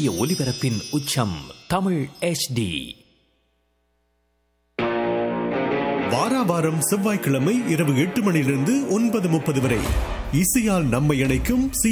ஒலிபரப்பின் உச்சம் தமிழ் HD. வாராவாரம் செவ்வாய்க்கிழமை இரவு 8 மணியிலிருந்து 9:30 வரை இசையால் நம்மை இணைக்கும்